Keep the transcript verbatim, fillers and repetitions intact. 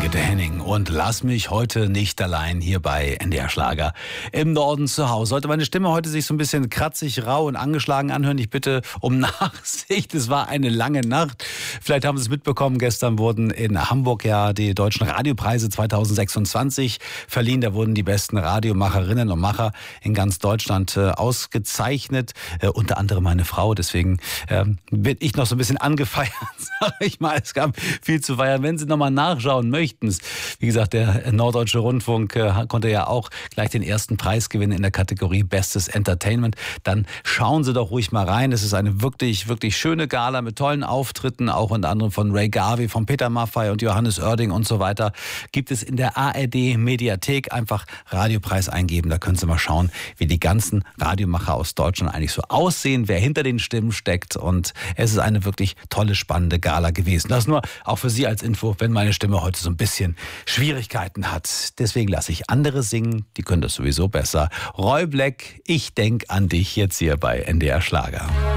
Brigitte Henning und lass mich heute nicht allein hier bei N D R Schlager im Norden zu Hause. Sollte meine Stimme heute sich so ein bisschen kratzig, rau und angeschlagen anhören, ich bitte um Nachsicht. Es war eine lange Nacht. Vielleicht haben Sie es mitbekommen, gestern wurden in Hamburg ja die Deutschen Radiopreise zweitausendsechsundzwanzig verliehen. Da wurden die besten Radiomacherinnen und Macher in ganz Deutschland äh, ausgezeichnet. Äh, unter anderem meine Frau. Deswegen äh, bin ich noch so ein bisschen angefeiert, sage ich mal. Es gab viel zu feiern. Wenn Sie nochmal nachschauen möchten, wie gesagt, der Norddeutsche Rundfunk äh, konnte ja auch gleich den ersten Preis gewinnen in der Kategorie Bestes Entertainment. Dann schauen Sie doch ruhig mal rein. Es ist eine wirklich, wirklich schöne Gala mit tollen Auftritten, auch unter anderem von Ray Garvey, von Peter Maffay und Johannes Oerding und so weiter. Gibt es in der A R D Mediathek. Einfach Radiopreis eingeben. Da können Sie mal schauen, wie die ganzen Radiomacher aus Deutschland eigentlich so aussehen, wer hinter den Stimmen steckt. Und es ist eine wirklich tolle, spannende Gala gewesen. Das nur auch für Sie als Info, wenn meine Stimme heute so ein bisschen Schwierigkeiten hat. Deswegen lasse ich andere singen, die können das sowieso besser. Roy Black, ich denk an dich jetzt hier bei N D R Schlager.